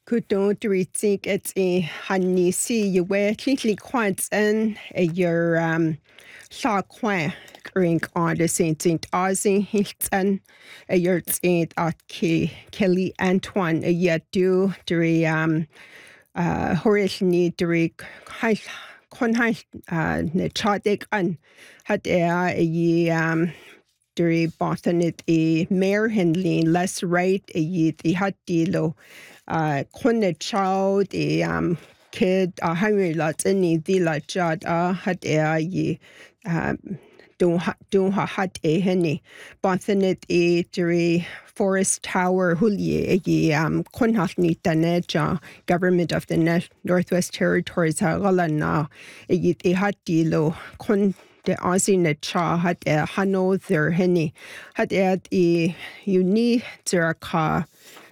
Kudodritik at hanisi ywe titli quants and your saw quan drink on the Saint Ozzy Hilton a your saint at Kelly Antoine a yet do dri Horace ni dri conhai ne chadik an had ye dri Boston it mayor Henley less right a ye the hat dilo Quinna child kid Henry lots any the la jad had ye don't ha hat henny Boston it dri Forest Tower Hulye ye Quinhas ni daneja government of the Northwest Territories Galana ye the hat dilo the Aussie na cha had Hano there henny had uni zeraka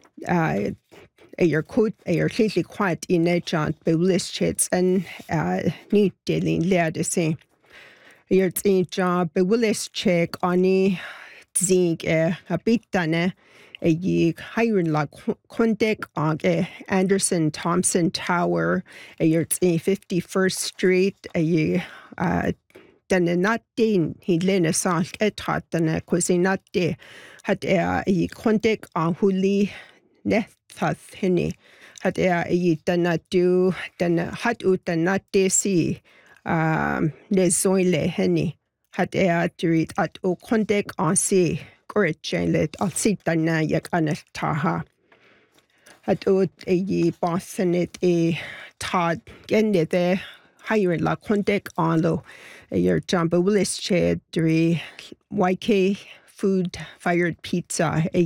your coat your completely quiet in a chant bewillis chits and neat dealing lead the same your job bewillis check on zing a bit done a ye hiring like Kondek Age Anderson Thompson Tower a your 51st Street a ye den not din he lena salt etat den not de had i Kondek huli nethas henny had i den do den had ut den not de si ne zoile henny had dreed at o Kondek si great chainlet al sit den yak anet taha had ut ye Boston it tad gende there hiring la Kondek lo your Jumbo Willis Chad 3 YK food fired pizza a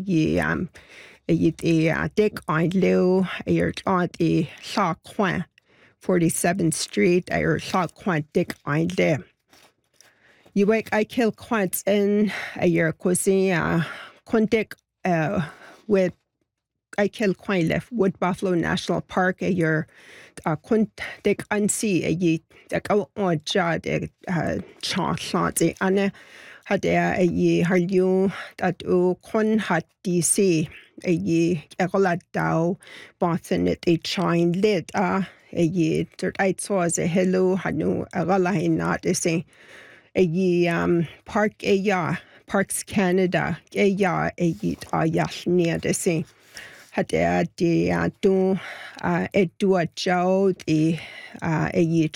dick on low a your aunt a saw quan 47th Street a your saw quant dick on there. You wake I kill quants in a your cuisine Kondek with I kill quite left Wood Buffalo National Park a your Kondek unsee a ye the go on jad chant Anna had a ye harlu that o con hat DC a ye egola dow Boston it a chine lit a ye dirt I saw as a hello had no agala not a say a ye park a ya Parks Canada a ya a ye yash near the same had de do Edward Joe the a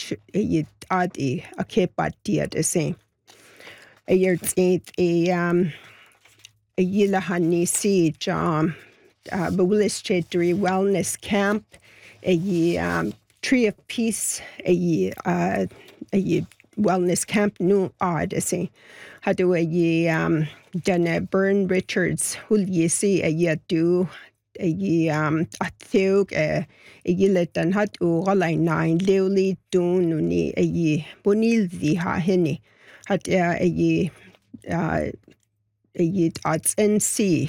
kepa dia the same a year a yila honey see John Bewillis Chattery Wellness Camp a Tree of Peace a Wellness Camp no the same had do a done Burn Richards who ye see a year do a theog a yillet and hat o galai nine leoli dun ni a bonil the ha henny had a odds NC